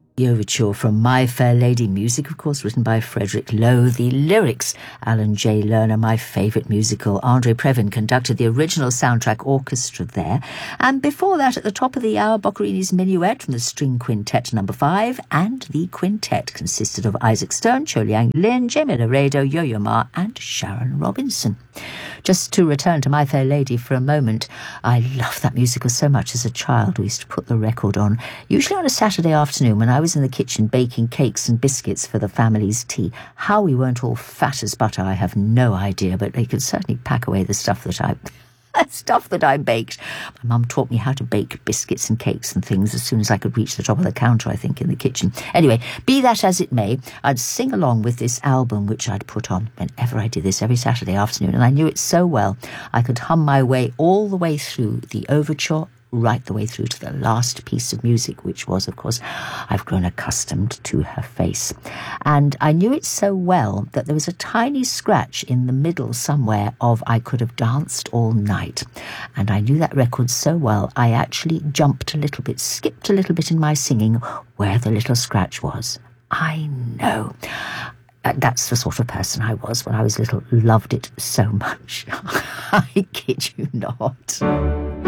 The overture from My Fair Lady, music, of course, written by Frederick Lowe. The lyrics, Alan J. Lerner, my favourite musical. Andre Previn conducted the original soundtrack orchestra there. And before that, at the top of the hour, Boccherini's Minuet from the String Quintet No. 5. And the quintet consisted of Isaac Stern, Cho Liang Lin, Jamie Laredo, Yo-Yo Ma, and Sharon Robinson. Just to return to My Fair Lady for a moment, I loved that musical so much as a child. We used to put the record on, usually on a Saturday afternoon when I was in the kitchen baking cakes and biscuits for the family's tea. How we weren't all fat as butter, I have no idea, but they could certainly pack away the stuff that I baked. My mum taught me how to bake biscuits and cakes and things as soon as I could reach the top of the counter, I think, in the kitchen. Anyway, be that as it may, I'd sing along with this album, which I'd put on whenever I did this, every Saturday afternoon, and I knew it so well I could hum my way all the way through the overture, right the way through to the last piece of music, which was, of course, I've grown accustomed to her face. And I knew it so well that there was a tiny scratch in the middle somewhere of I Could Have Danced All Night. And I knew that record so well, I actually jumped a little bit, skipped a little bit in my singing where the little scratch was. I know. That's the sort of person I was when I was little. Loved it so much. I kid you not.